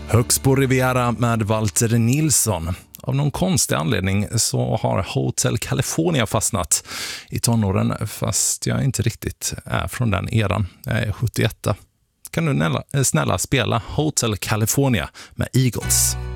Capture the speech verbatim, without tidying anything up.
Högst på Riviera med Walter Nilsson. Av någon konstig anledning så har Hotel California fastnat i tonåren, fast jag inte riktigt är från den eran. Jag är sjuttioett. Kan du snälla, snälla spela Hotel California med Eagles?